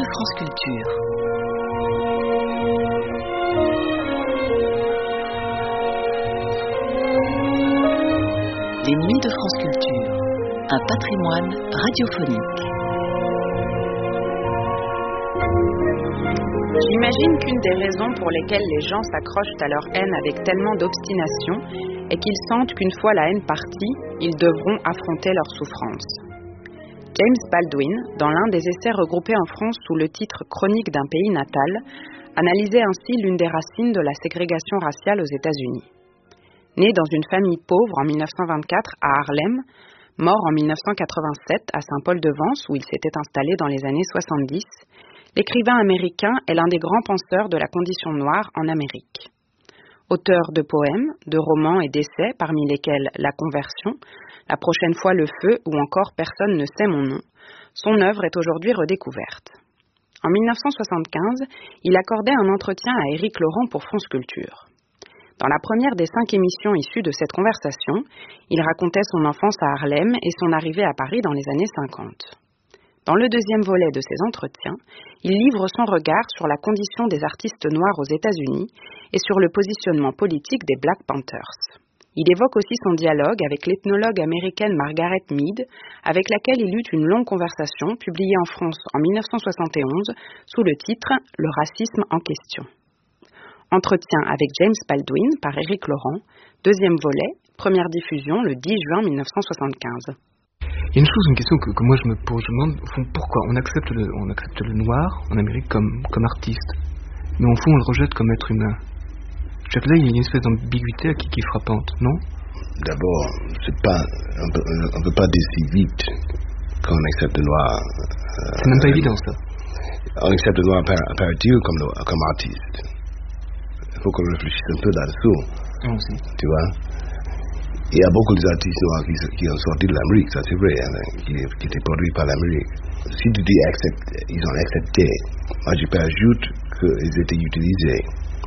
France Culture. Les Nuits de France Culture, un patrimoine radiophonique. J'imagine qu'une des raisons pour lesquelles les gens s'accrochent à leur haine avec tellement d'obstination est qu'ils sentent qu'une fois la haine partie, ils devront affronter leur souffrance. James Baldwin, dans l'un des essais regroupés en France sous le titre « Chronique d'un pays natal », analysait ainsi l'une des racines de la ségrégation raciale aux États-Unis. Né dans une famille pauvre en 1924 à Harlem, mort en 1987 à Saint-Paul-de-Vence où il s'était installé dans les années 70, l'écrivain américain est l'un des grands penseurs de la condition noire en Amérique. Auteur de poèmes, de romans et d'essais, parmi lesquels La Conversion, La prochaine fois le feu ou encore Personne ne sait mon nom, son œuvre est aujourd'hui redécouverte. En 1975, il accordait un entretien à Éric Laurent pour France Culture. Dans la première des 5 émissions issues de cette conversation, il racontait son enfance à Harlem et son arrivée à Paris dans les années 50. Dans le deuxième volet de ces entretiens, il livre son regard sur la condition des artistes noirs aux États-Unis et sur le positionnement politique des Black Panthers. Il évoque aussi son dialogue avec l'ethnologue américaine Margaret Mead, avec laquelle il eut une longue conversation publiée en France en 1971 sous le titre « Le racisme en question ». Entretien avec James Baldwin par Éric Laurent, deuxième volet, première diffusion le 10 juin 1975. Il y a une question que moi je me pose, je me demande au fond, pourquoi on accepte le noir en Amérique comme artiste, mais au fond on le rejette comme être humain. Je dirais que là il y a une espèce d'ambiguïté qui est frappante, non? D'abord, on ne peut pas dire si vite qu'on accepte le noir. C'est même pas évident ça. On accepte le noir apparaît-il comme artiste. Il faut qu'on réfléchisse un peu là-dessous. Tu vois? Il y a beaucoup d'artistes noirs qui ont sorti de l'Amérique, ça c'est vrai, qui étaient produits par l'Amérique. Si tu dis ils ont accepté, moi je peux ajouter qu'ils étaient utilisés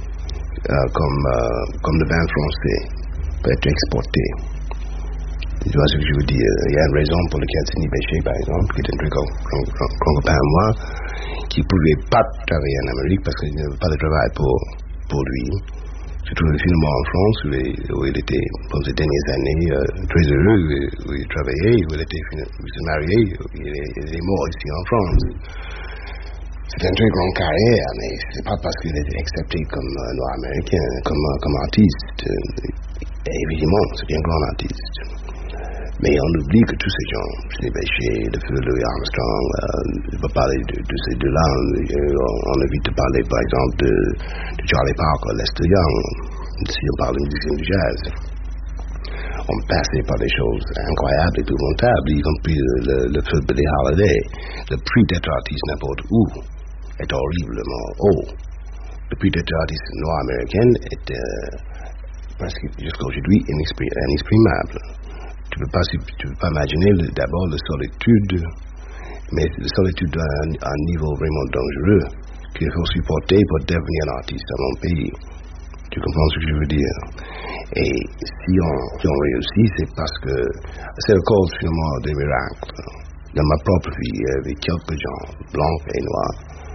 comme le vin français pour être exporté. Tu vois ce que je veux dire? Il y a une raison pour laquelle Sidney Bechet, par exemple, qui est un très grand copain à moi, qui ne pouvait pas travailler en Amérique parce qu'il n'avait pas de travail pour lui. J'ai trouvé finalement en France où il était, pendant ces dernières années, très heureux, où il travaillait, où il s'est marié, il est mort ici en France. C'est une très grande carrière, mais c'est pas parce qu'il était accepté comme noir américain, comme artiste. Et évidemment, c'est bien grand artiste. Mais on oublie que tous ces gens, Sidney Bechet, le feu Louis Armstrong, on va parler de ces deux-là. On évite de parler, par exemple, de Charlie Parker, Lester Young, si on parle de musiciens du jazz. On passait par des choses incroyables et épouvantables, y compris le feu Billie Holiday. Le prix d'être artiste n'importe où est horriblement haut. Le prix d'être artiste noir américain est presque jusqu'à aujourd'hui inexprimable. Tu ne peux pas imaginer d'abord la solitude, mais la solitude à un niveau vraiment dangereux qu'il faut supporter pour devenir un artiste dans mon pays. Tu comprends ce que je veux dire? Et si on réussit, c'est parce que c'est le cause finalement des miracles. Dans ma propre vie, il y avait quelques gens, blancs et noirs,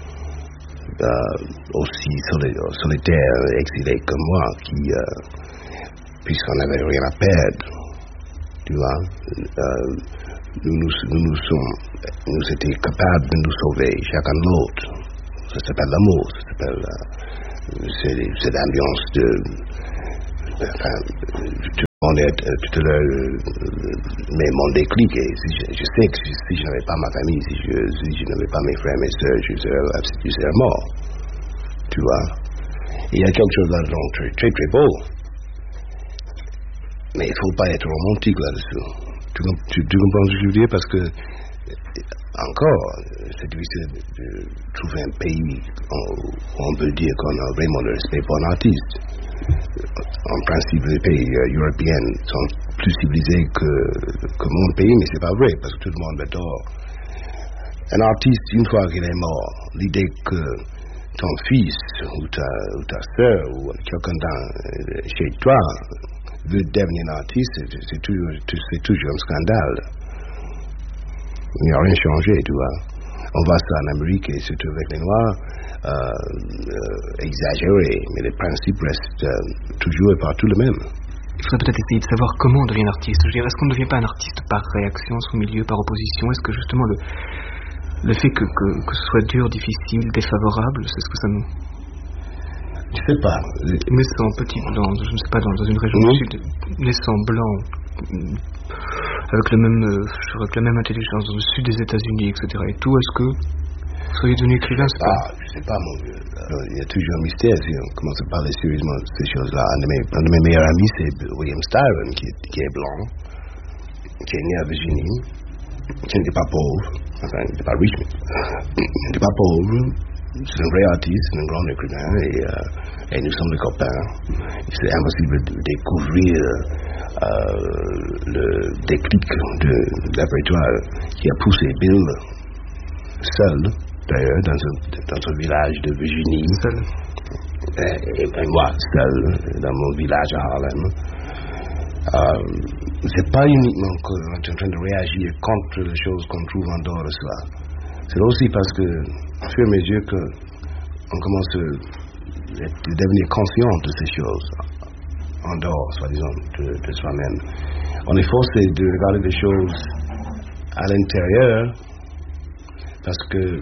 aussi solitaires, exilés comme moi, qui, puisqu'on n'avait rien à perdre, tu vois, nous étions capables de nous sauver, chacun de l'autre. Ça s'appelle l'amour, c'est l'ambiance de... Tu demandais tout à l'heure, mais mon déclic, je sais que si je n'avais pas ma famille, si je n'avais pas mes frères, mes soeurs, je serais mort. Tu vois. Il y a quelque chose là-dedans très, très, très beau. Mais il ne faut pas être romantique là-dessus. Tu comprends ce que je veux dire? Parce que, encore, c'est difficile de trouver un pays où on peut dire qu'on a vraiment le respect pour un artiste. En principe, les pays européens sont plus civilisés que mon pays, mais c'est pas vrai, parce que tout le monde adore. Un artiste, une fois qu'il est mort, l'idée que ton fils ou ta soeur ou quelqu'un chez toi veut devenir un artiste, c'est toujours un scandale. Il n'y a rien changé, tu vois. On voit ça en Amérique et surtout avec les Noirs, exagéré, mais les principes restent toujours et partout les mêmes. Il faudrait peut-être essayer de savoir comment on devient un artiste. Je veux dire, est-ce qu'on ne devient pas un artiste par réaction, son milieu, par opposition? Est-ce que justement le fait que ce soit dur, difficile, défavorable, c'est ce que ça nous... Je sais pas. Naissant petit, je ne sais pas, dans une région du Sud, naissant blanc, avec la même intelligence, dans le sud des États-Unis, etc. et tout, est-ce que vous seriez devenu écrivain? Je sais pas, mon vieux. Alors, il y a toujours un mystère si on commence à parler sérieusement de ces choses-là. Un de mes meilleurs amis, c'est William Styron, qui est blanc, qui est né à Virginie, qui n'était pas pauvre, enfin, il n'était pas riche, mais il n'était pas pauvre. C'est un vrai artiste, un grand écrivain, et nous sommes des copains. C'est impossible de découvrir le déclic de l'apertoire qui a poussé Bill seul, d'ailleurs, dans un village de Virginie. Seul. Et moi, seul, dans mon village à Harlem. C'est pas uniquement qu'on est en train de réagir contre les choses qu'on trouve en dehors de soi. C'est aussi parce que, au fur et à mesure qu'on commence à devenir conscient de ces choses, en dehors, soi-disant, de soi-même, on est forcé de regarder les choses à l'intérieur, parce que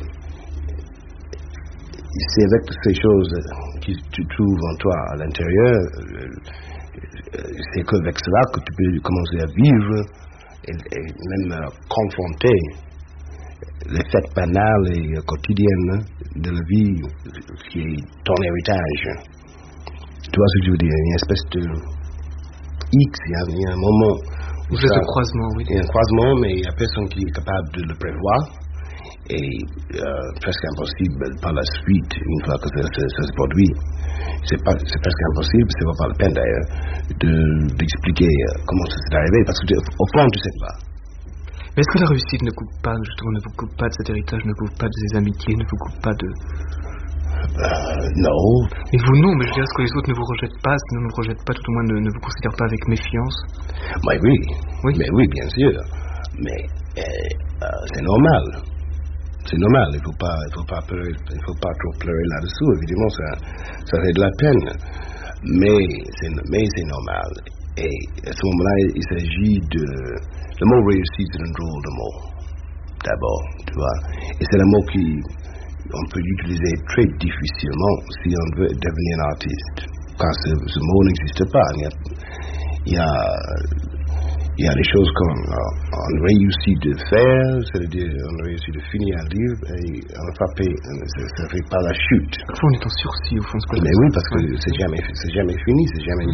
c'est avec ces choses que tu trouves en toi à l'intérieur, c'est qu'avec cela que tu peux commencer à vivre et même confronter les faits banales et quotidiennes de la vie qui est ton héritage. Tu vois ce que je veux dire? Il y a une espèce de X, il y a un moment où c'est un croisement, oui. Il y a un croisement, mais il n'y a personne qui est capable de le prévoir. Et presque impossible par la suite, une fois que ça se produit. C'est presque impossible, c'est pas la peine d'ailleurs, d'expliquer comment ça s'est arrivé, parce qu'au fond, tu sais pas. Mais est-ce que la réussite ne coupe pas, justement, ne vous coupe pas de cet héritage, ne coupe pas de ces amitiés, ne vous coupe pas de... Non. Et vous, non, mais je veux dire, est-ce que les autres ne vous rejettent pas, ne vous rejettent pas, tout au moins ne vous considèrent pas avec méfiance? Mais oui. Mais oui, bien sûr. Mais c'est normal. C'est normal, il faut pas pleurer, il faut pas trop pleurer là-dessous, évidemment, ça fait de la peine. Mais c'est normal. Et à ce moment-là, il s'agit de... Le mot réussite, c'est un drôle de mot, d'abord, tu vois. Et c'est un mot qu'on peut utiliser très difficilement si on veut devenir un artiste. Quand ce mot n'existe pas. Il y a des choses qu'on réussit de faire, c'est-à-dire on réussit de finir un livre et on a frappé, ça fait par la chute. Au fond, on est en sursis, au fond. Mais oui, parce que c'est jamais fini, c'est jamais,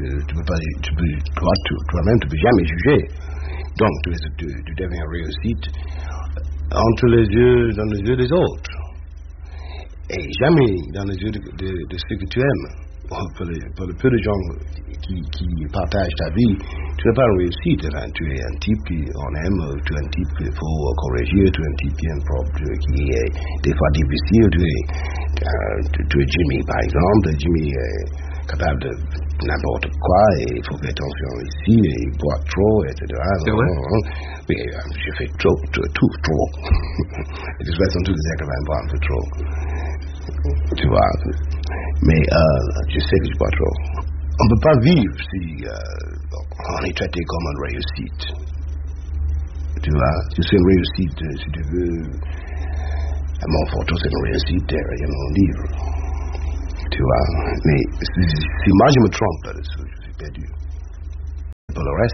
toi-même, tu peux jamais juger. Donc, tu deviens réussite dans les yeux des autres. Et jamais dans les yeux de ceux que tu aimes. Pour le peu de gens qui partagent ta vie, tu n'es pas une réussite. Enfin, tu es un type qu'on aime, tu es un type qu'il faut corriger, tu es un type qui est des fois difficile. Tu es Jimmy, par exemple. Jimmy est capable de n'importe quoi et il faut faire attention ici, et il boit trop, etc. C'est vrai? Mais je fais tout trop. Et de toute façon, tous les écrivains boivent un peu trop. Tu vois. Mais je sais que je bois trop. On ne peut pas vivre si on est traité comme une réussite. Tu vois, si c'est une réussite, si tu veux, mon photo c'est une réussite derrière mon livre. Tu vois, mais si moi je me trompe là-dessus, je suis perdu. Pour le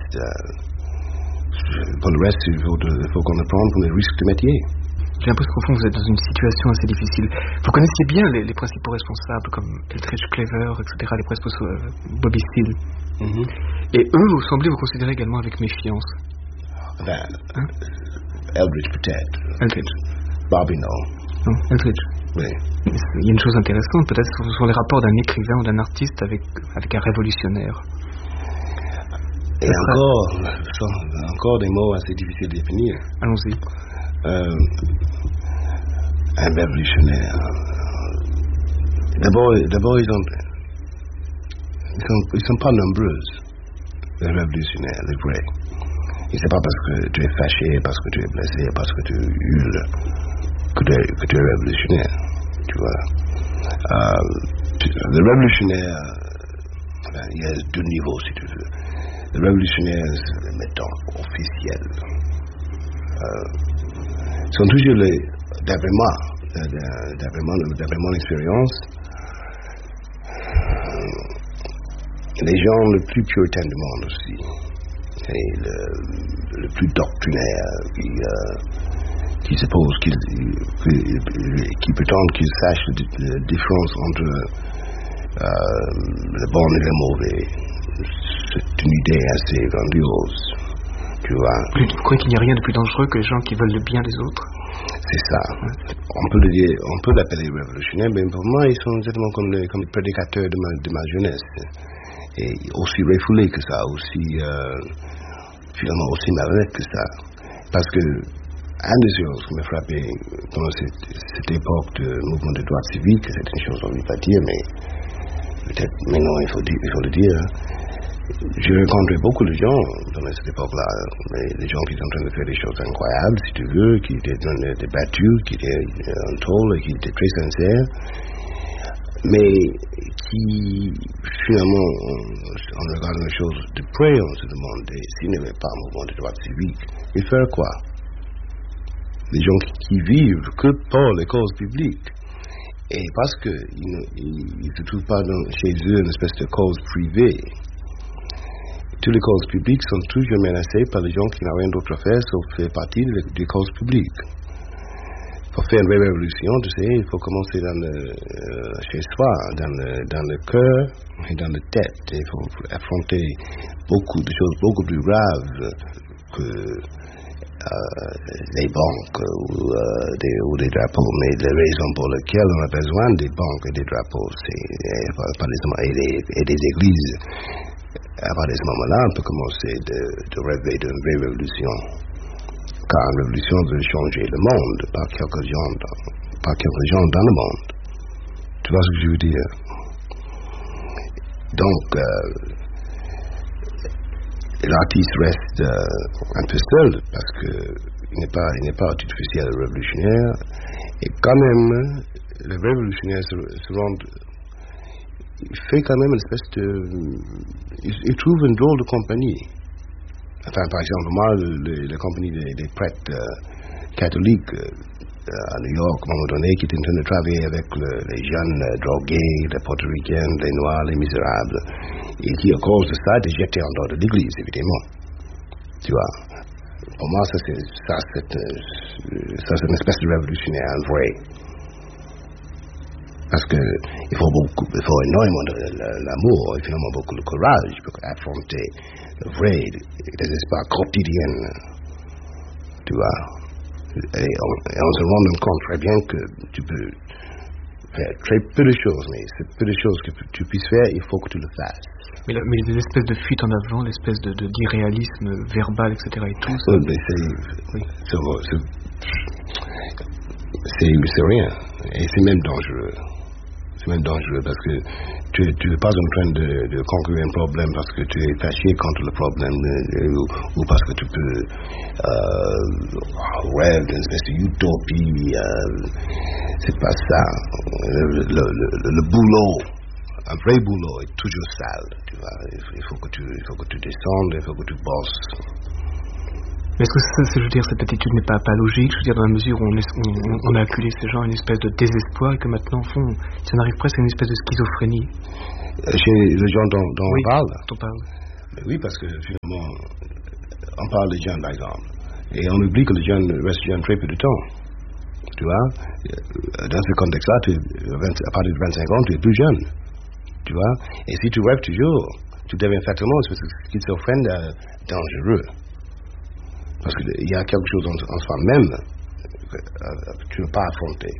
reste, il faut qu'on apprenne les risques de métier. J'ai l'impression qu'au fond vous êtes dans une situation assez difficile. Vous connaissiez bien les principaux responsables comme Eldridge Cleaver, etc., les principaux Bobby Seale. Et eux, vous semblez vous considérer également avec méfiance. Enfin, Eldridge peut-être. Eldridge. Bobby non. Non, Eldridge. Oui. Il y a une chose intéressante, peut-être, sur les rapports d'un écrivain ou d'un artiste avec un révolutionnaire. Et encore des mots assez difficiles à définir. Allons-y. Un révolutionnaire. D'abord, ils sont pas nombreux, les révolutionnaires, les vrais. Et c'est pas parce que tu es fâché, parce que tu es blessé, parce que tu hurles que des révolutionnaires, tu vois. Le révolutionnaire, il y a deux niveaux, si tu veux. Le révolutionnaire, mettons, officiel, sont toujours d'après mon expérience, les gens le plus puritains du monde aussi, et le plus doctrinaire, qui suppose qui prétendent qu'ils sachent la différence entre le bon et le mauvais. C'est une idée assez grandiose, tu vois. Vous croyez qu'il n'y a rien de plus dangereux que les gens qui veulent le bien des autres? C'est ça. On peut l'appeler révolutionnaire, mais pour moi, ils sont exactement comme les prédicateurs de ma jeunesse. Et aussi refoulés que ça, aussi finalement aussi malhonnêtes que ça. Parce que un des choses qui m'a frappé pendant cette époque de mouvement de droits civiques, c'est une chose qu'on ne peut pas dire, mais peut-être maintenant il faut le dire. J'ai rencontré beaucoup de gens dans cette époque-là, des gens qui sont en train de faire des choses incroyables, si tu veux, qui étaient débattus, qui étaient en tôle, qui étaient très sincères, mais qui, finalement, en regardant les choses de près, on se demandait s'il n'y avait pas un mouvement de droits civiques, ils feraient quoi? Des gens qui vivent que pour les causes publiques. Et parce qu'ils ne se trouvent pas chez eux une espèce de cause privée, toutes les causes publiques sont toujours menacées par les gens qui n'ont rien d'autre à faire sauf faire partie des causes publiques. Pour faire une vraie révolution, tu sais, il faut commencer chez soi, dans le cœur et dans la tête. Il faut affronter beaucoup de choses beaucoup plus graves que les banques ou des drapeaux. Mais la raison pour laquelle on a besoin des banques et des drapeaux, et des églises, à partir de ce moment-là, on peut commencer de rêver d'une vraie révolution. Car une révolution veut changer le monde, pas quelques gens dans le monde. Tu vois ce que je veux dire? Donc, l'artiste reste un peu seul parce qu'il n'est pas artificiel révolutionnaire. Et quand même, le révolutionnaire se rend... Il fait quand même une espèce de... Il trouve une drôle de compagnie. Enfin, par exemple, moi, la compagnie des prêtres catholiques à New York, à un moment donné, qui était en train de travailler avec les jeunes drogués, les portoricains, les noirs, les misérables, et qui, à cause de ça, étaient jetés en dehors de l'église, évidemment. Tu vois. Pour moi, c'est une espèce de révolutionnaire, un vrai. Parce que il faut énormément l'amour et finalement beaucoup de courage pour affronter le vrai des espaces quotidiens, tu vois. Et on se rend compte très bien que tu peux faire très peu de choses, mais c'est peu de choses que tu puisses faire, il faut que tu le fasses. Mais les espèces de fuite en avant, l'espèce d'irréalisme verbal, etc. et tout ça. C'est rien. Et c'est même dangereux. C'est même dangereux parce que tu n'es pas en train de conquérir un problème parce que tu es fâché contre le problème ou parce que tu peux rêver d'une espèce d'utopie. C'est pas ça. Le boulot, un vrai boulot est toujours sale. Tu vois. Il faut que tu descendes, il faut que tu bosses. Mais est-ce que je veux dire, cette attitude n'est pas logique? Je veux dire, dans la mesure où on a acculé ces gens à une espèce de désespoir et que maintenant, au fond, ça arrive presque à une espèce de schizophrénie. Chez les gens dont oui, on parle? On parle. Mais oui, parce que finalement, on parle des jeunes, par exemple. Et on oublie que les jeunes restent jeunes très peu de temps. Tu vois? Dans ce contexte-là, à partir de 25 ans, tu es plus jeune. Tu vois? Et si tu rêves toujours, tu deviens fatalement schizophrène dangereux. Parce qu'il y a quelque chose en soi-même que tu ne peux pas affronter.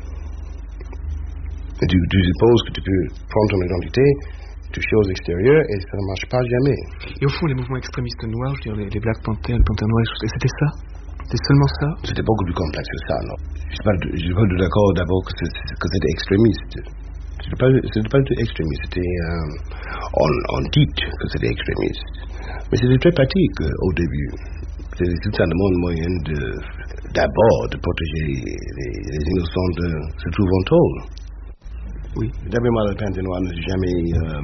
Et tu supposes que tu peux prendre ton identité, tu choses extérieures, et ça ne marche pas jamais. Et au fond, les mouvements extrémistes noirs, je veux dire, les Black Panthers, les Panthères Noirs, c'était ça? C'était seulement ça? C'était beaucoup plus complexe que ça, non. Je ne suis pas d'accord d'abord que c'était extrémiste. C'était pas extrémiste, c'était... on dit que c'était extrémiste. Mais c'était très pratique au début. c'est tout simplement le moyen d'abord de protéger les innocents de ce trouve tôle. Oui. D'après moi, le peintre noir ne s'est jamais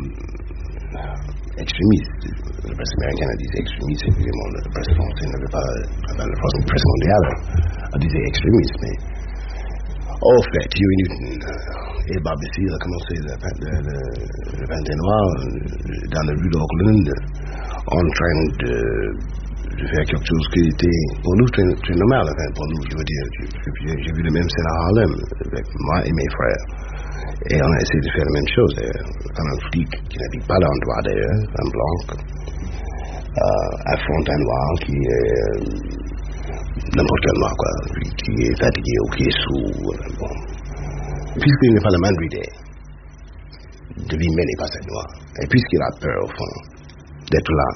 extrémiste. La presse américaine a dit extrémiste, évidemment, la presse française n'avait pas, la presse mondiale a dit extrémiste, mais au fait, Huey Newton et Bobby Seale a commencé le peintre noir dans la rue d'Oakland en train de faire quelque chose qui était pour nous très normal. Enfin, pour nous, je veux dire, j'ai vu le même scène à Harlem avec moi et mes frères. Et on a essayé de faire la même chose. Quand un flic qui n'habite pas l'endroit d'ailleurs, un blanc, affronte un noir qui est n'importe quel noir, quoi, qui est fatigué ou qui est sourd. Bon. Puisqu'il n'est pas le moindre idée de lui mener par cette noir, et puisqu'il a peur au fond d'être là,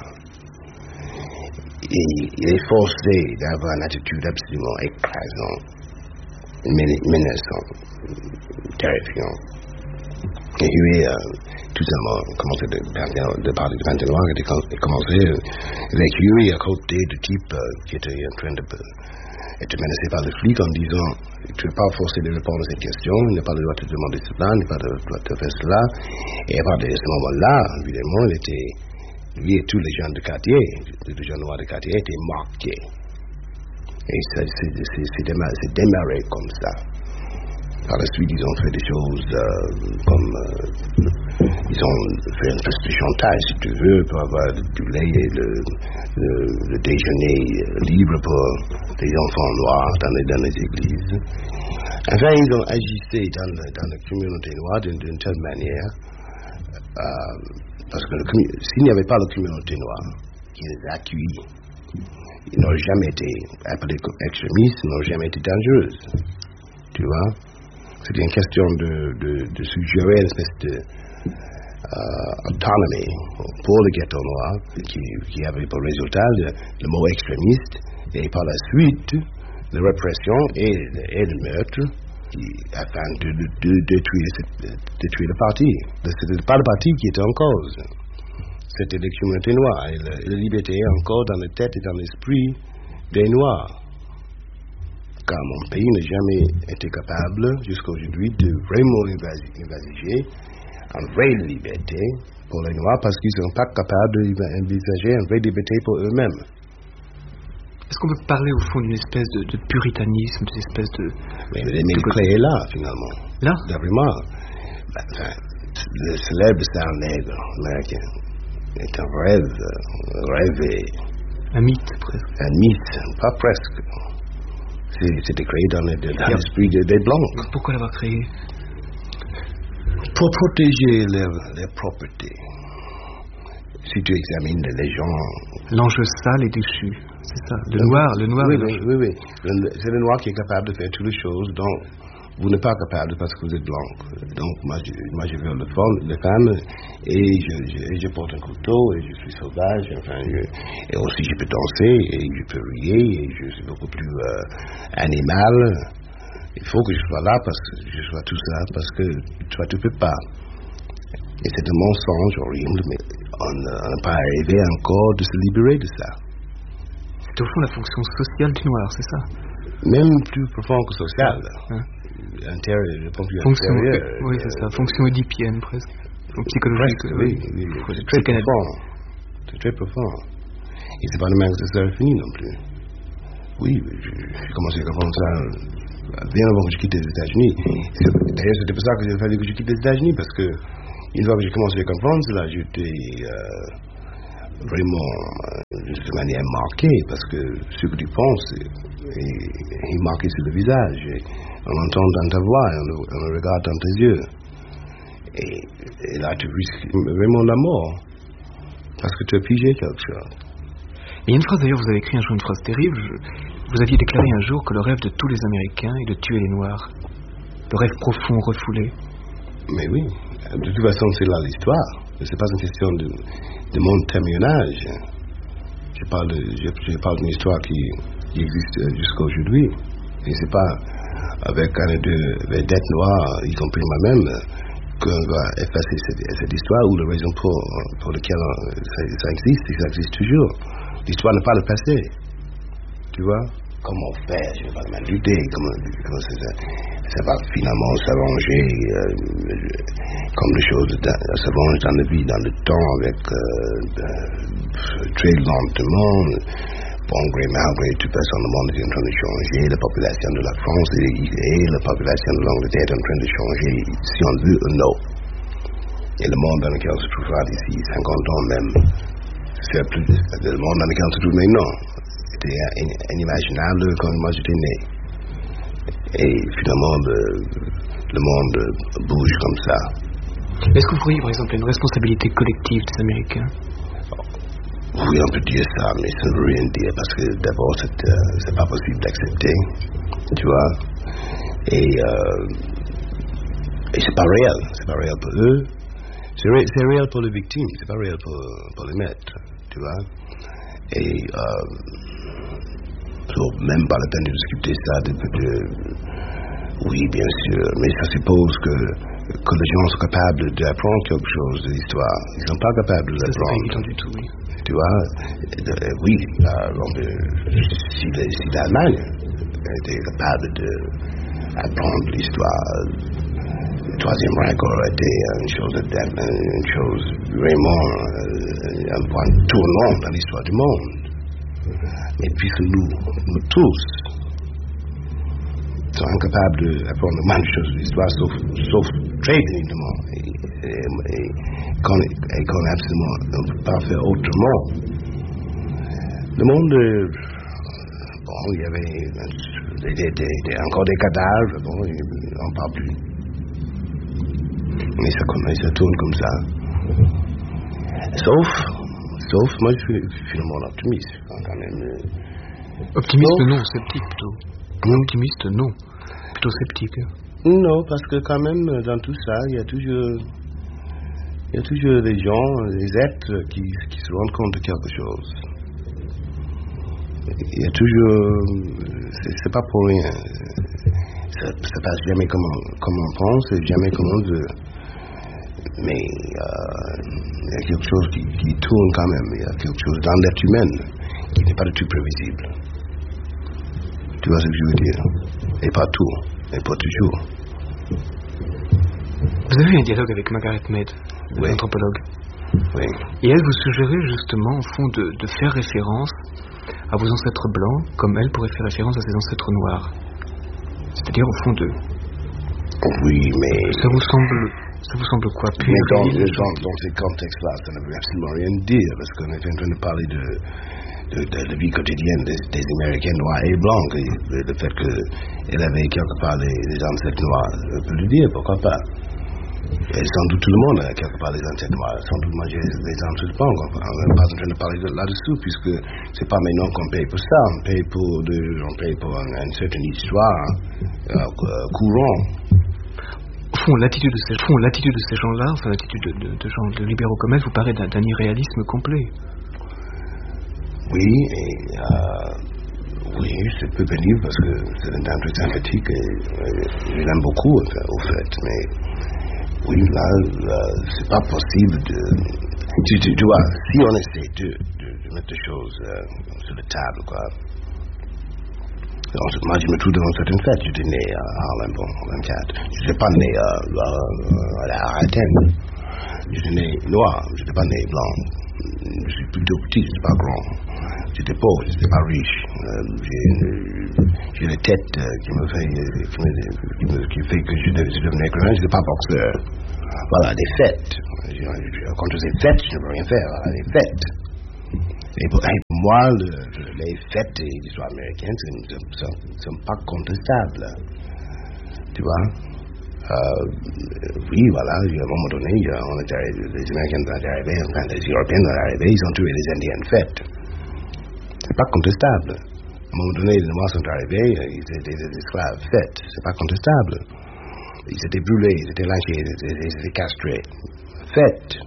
il est forcé d'avoir une attitude absolument écrasante, menaçante, terrifiante. Et Huey a tout simplement commencé de parler de peintre noir et commencé avec Huey à côté de type qui était en train d'être menacé par le flic en disant tu ne peux pas forcer de répondre à cette question, il n'a pas le droit de te demander cela, il n'a pas le droit de faire cela. Et à partir de ce moment-là, évidemment, lui et tous les gens de quartier, les gens noirs de quartier étaient marqués. Et c'est démarré comme ça. Par la suite, ils ont fait des choses comme ils ont fait une espèce de chantage, si tu veux, pour avoir du lait et le déjeuner libre pour les enfants noirs dans les églises. Enfin, ils ont agissé dans la communauté noire d'une telle manière, parce que s'il n'y avait pas la communauté noire qui les a accueillis, ils n'auraient jamais été appelés comme extrémistes, ils n'auraient jamais été dangereuses. Tu vois? C'était une question de suggérer une espèce d'autonomie pour le ghetto noir qui avait pour résultat le mot extrémiste et par la suite la répression et le meurtre afin de détruire le parti. Ce n'était pas le parti qui était en cause. C'était la communauté noire et la liberté encore dans la tête et dans l'esprit des Noirs. Car mon pays n'a jamais été capable, jusqu'à aujourd'hui, de vraiment envisager une vraie liberté pour les Noirs parce qu'ils ne sont pas capables d'envisager une vraie liberté pour eux-mêmes. Est-ce qu'on peut parler au fond d'une espèce de puritanisme, d'une espèce de... Mais le clé est là, finalement. Là? Vraiment. Le célèbre Star Nègre américain est un rêve. Un mythe, presque. Un mythe, pas presque. C'était créé dans l'esprit des Blancs. Pourquoi l'avoir créé? Pour protéger les propriétés. Si tu examines les gens... L'enjeu sale et déchu, c'est ça. Le noir. Oui. C'est le noir qui est capable de faire toutes les choses dont vous n'êtes pas capable parce que vous êtes blanc. Donc moi je veux les femmes et je porte un couteau et je suis sauvage. Enfin, et aussi je peux danser et je peux rier et je suis beaucoup plus animal. Il faut que je sois là parce que je sois tout ça parce que toi tu peux pas. Et c'est un mensonge horrible, mais on n'a pas arrivé encore de se libérer de ça. C'est au fond la fonction sociale du noir, c'est ça? Même plus profond que sociale. Hein? Fonction, oui, c'est ça. Fonction oedipienne, presque. Psychologique. Oui. C'est très profond. C'est très profond. Et c'est pas le même que ça serait fini non plus. Oui, j'ai commencé à comprendre ça bien avant que je quitte les États-Unis. D'ailleurs, c'était pour ça qu'il a fallu que je quitte les États-Unis, parce que une fois que j'ai commencé à comprendre cela, j'étais vraiment de manière marquée, parce que ce que tu penses est marqué sur le visage. Et on l'entend dans ta voix, on le regarde dans tes yeux. Et là, tu risques vraiment la mort, parce que tu as pigé quelque chose. Il y a une phrase, d'ailleurs, vous avez écrit un jour une phrase terrible. Vous aviez déclaré un jour que le rêve de tous les Américains est de tuer les Noirs. Le rêve profond, refoulé. Mais oui, de toute façon, c'est là l'histoire. Ce n'est pas une question de mon témoignage. Je parle d'une histoire qui existe jusqu'à aujourd'hui. Et c'est pas avec un ou deux vedettes noires, y compris moi-même, qu'on va effacer cette histoire ou la raison pour laquelle ça existe, et ça existe toujours. L'histoire n'est pas le passé. tu vois. Comment faire, je ne vais pas mal lutter, comment ça va finalement s'arranger, comme les choses s'arrangent dans la vie, dans le temps, avec très lentement. Bon gré, mal gré, de toute façon, le monde est en train de changer, la population de la France et la population de l'Angleterre est en train de changer, si on veut ou non. Et le monde dans lequel on se trouvera d'ici 50 ans même, c'est plus le monde dans lequel on se trouve maintenant. C'était inimaginable quand moi j'étais né. Et finalement, le monde bouge comme ça. Est-ce que vous voyez, par exemple, une responsabilité collective des Américains? Oui, on peut dire ça, mais ça ne veut rien dire, parce que d'abord, c'est pas possible d'accepter, tu vois. Et c'est pas réel pour eux. C'est réel pour les victimes, c'est pas réel pour les maîtres, tu vois. Et même pas la peine de discuter ça. Oui, bien sûr, mais ça suppose que les gens sont capables d'apprendre quelque chose de l'histoire. Ils ne sont pas capables de l'apprendre. C'est pas évident du tout, oui. Tu vois, oui, si l'Allemagne était capable d'apprendre l'histoire, le Troisième Reich aurait été une chose vraiment un point tournant dans l'histoire du monde. Mais puisque nous tous sommes incapables d'apprendre le moins de choses de l'histoire, sauf très évidemment, et qu'on absolument ne peut pas faire autrement. Le monde, bon, il y avait encore des cadavres, bon, on n'en parle plus. Mais ça tourne comme ça. Sauf, moi je suis finalement optimiste, quand même. Optimiste non, sceptique plutôt. Optimiste non, plutôt sceptique. Non, parce que quand même, dans tout ça, il y a toujours des gens, des êtres qui se rendent compte de quelque chose. Il y a toujours... C'est pas pour rien. Ça passe jamais comme on pense, et jamais comme on veut. Mais il y a quelque chose qui tourne quand même. Il y a quelque chose dans l'être humain qui n'est pas du tout prévisible. Tu vois ce que je veux dire? Et pas tout, et pas toujours. Vous avez eu un dialogue avec Margaret Mead, oui. L'anthropologue. Oui. Et elle vous suggérait justement, au fond, de faire référence à vos ancêtres blancs, comme elle pourrait faire référence à ses ancêtres noirs. C'est-à-dire, au fond, Oui, mais... Ça vous semble quoi? Mais dans ces contextes-là, ça ne veut absolument rien dire, parce qu'on est en train de parler de la vie quotidienne des Américains noirs et blancs. Et le fait qu'elle avait quelque part des ancêtres noirs, on peut le dire, pourquoi pas. Et sans doute tout le monde a quelque part des ancêtres noirs, sans doute moi j'ai des ancêtres blancs. On n'est pas en train de parler là-dessous, puisque c'est pas maintenant qu'on paye pour ça, on paye pour une certaine histoire courante. Au fond, l'attitude de ces gens-là, enfin l'attitude de gens de libéraux comme elle, vous paraît d'un irréalisme complet. Oui, oui, c'est peu pénible parce que c'est un truc sympathique et je l'aime beaucoup au fait, mais oui, là, c'est pas possible de... Tu vois, si on essaie de mettre des choses sur la table, quoi. Moi, je me trouve devant certaines fêtes. J'étais né à Harlem, bon, en 24. Je n'étais pas né à Athènes. J'étais né noir, je n'étais pas né blanc. Je suis plutôt petit, je n'étais pas grand. J'étais pauvre, je n'étais pas riche. J'ai une tête qui fait que je devenais grand. Je n'étais pas boxeur. Voilà, des fêtes. Contre ces fêtes, je ne peux rien faire. Voilà, des fêtes. Et pour moi, les fêtes et l'histoire américaine ne sont pas contestables. Tu vois? Oui, voilà, à un moment donné, les Américains sont arrivés, enfin les Européens sont arrivés, ils ont tué les Indiens de fête. C'est pas contestable. À un moment donné, les Noirs sont arrivés, ils étaient des esclaves de fête. C'est pas contestable. Ils étaient brûlés, ils étaient lynchés, ils étaient castrés. Fête.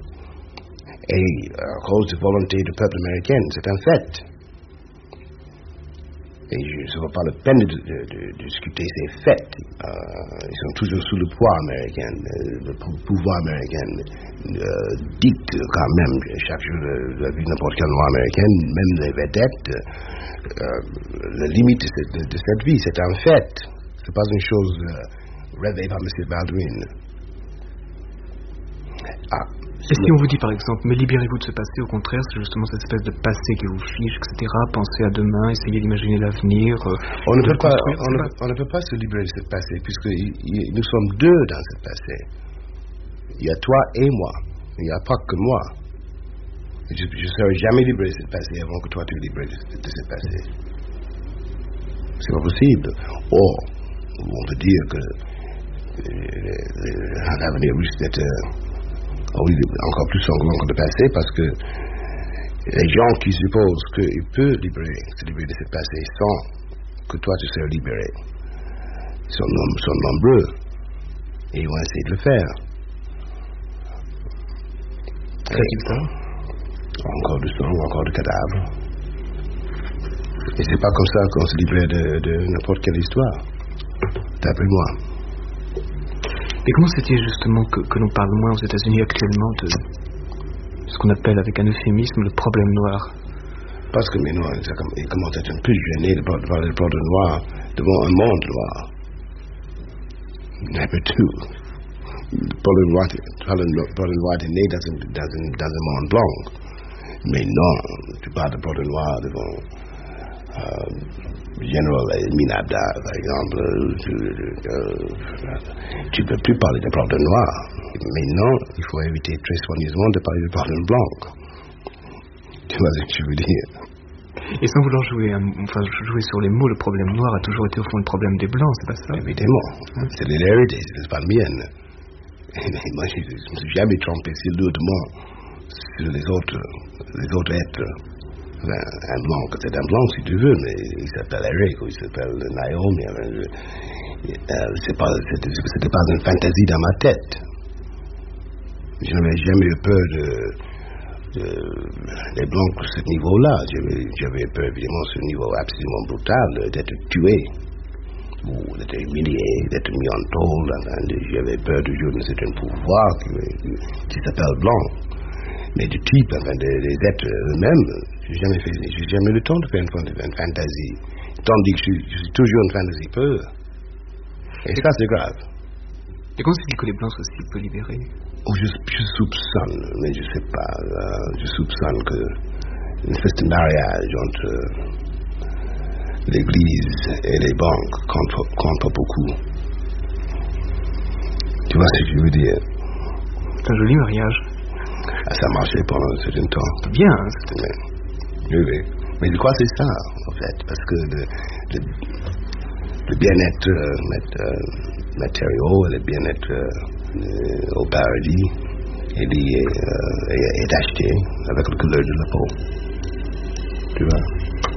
Et à cause de volonté du peuple américain, c'est un fait. Et ce n'est pas la peine de discuter ces faits. Ils sont toujours sous le poids américain. Le pouvoir américain dicte quand même chaque jour la vie de n'importe quelle loi américaine, même les vedettes. La limite de cette vie, c'est un fait. Ce n'est pas une chose rêvée par M. Baldwin. Et si on vous dit par exemple, mais libérez-vous de ce passé, au contraire, c'est justement cette espèce de passé qui vous fiche, etc. Pensez à demain, essayez d'imaginer l'avenir. On ne peut pas se libérer de ce passé, puisque nous sommes deux dans ce passé. Il y a toi et moi. Il n'y a pas que moi. Je ne serai jamais libéré de ce passé avant que toi tu te libères de ce passé. C'est pas possible. Or, on peut dire que l'avenir risque d'être encore plus sanglant que le passé, parce que les gens qui supposent qu'ils peuvent se libérer de ce passé sans que toi tu seras libéré sont nombreux et ils vont essayer de le faire. Encore du sang, encore de cadavres. Et c'est pas comme ça qu'on se libère de n'importe quelle histoire, d'après moi. Et comment c'est-il justement que l'on parle moins aux États-Unis actuellement de ce qu'on appelle avec un euphémisme le problème noir? Parce que maintenant, il commence à être un peu gêné de parler du problème noir devant un monde noir. Number two, le problème noir est né dans un monde blanc. Mais non, tu parles de problème noir devant General Minabda, par exemple. Tu ne peux plus parler de problème noir. Maintenant, il faut éviter très soigneusement de parler de problème blanc. Tu vois ce que je veux dire? Et sans vouloir jouer sur les mots, le problème noir a toujours été au fond le problème des blancs, c'est pas ça? Évidemment. C'est l'hérité, c'est pas le mien. Moi, je ne me suis jamais trompé si lourdement sur les autres êtres. Un blanc, c'est un blanc si tu veux, mais il s'appelle Eric ou il s'appelle Naomi. C'était pas une fantaisie dans ma tête. Je n'avais jamais eu peur des blancs à ce niveau-là. J'avais peur évidemment sur un niveau absolument brutal d'être tué ou d'être humilié, d'être mis en tôle. J'avais peur de jouer dans un certain pouvoir qui s'appelle blanc. Mais du type, des êtres eux-mêmes, j'ai jamais eu le temps de faire une fantaisie. Tandis que je suis toujours une fantaisie peur. Et ça, c'est grave. Et comment c'est que les blancs soient si peu libérés? Je soupçonne, mais je sais pas. Je soupçonne qu'une espèce de mariage entre l'église et les banques compte pas beaucoup. Tu vois ce que je veux dire? C'est un joli mariage. Ça a marché pendant un certain temps. C'est bien. Oui. Mais je crois que c'est ça, en fait, parce que le bien-être matériel et le bien-être au paradis est acheté avec la couleur de la peau. Tu vois?